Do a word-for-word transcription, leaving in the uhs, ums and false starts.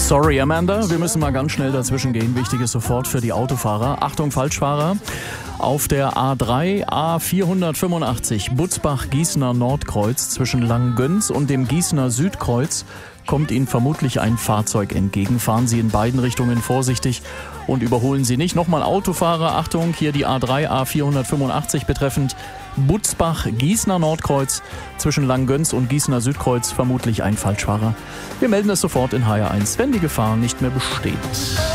Sorry, Amanda, wir müssen mal ganz schnell dazwischen gehen. Wichtiges sofort für die Autofahrer. Achtung, Falschfahrer. Auf der A drei A vierhundertfünfundachtzig Butzbach-Gießener Nordkreuz zwischen Langgöns und dem Gießener Südkreuz kommt Ihnen vermutlich ein Fahrzeug entgegen. Fahren Sie in beiden Richtungen vorsichtig und überholen Sie nicht. Nochmal Autofahrer, Achtung, hier die A drei A vierhundertfünfundachtzig betreffend Butzbach-Gießener Nordkreuz zwischen Langgöns und Gießener Südkreuz, vermutlich ein Falschfahrer. Wir melden es sofort in H R eins, wenn die Gefahr nicht mehr besteht.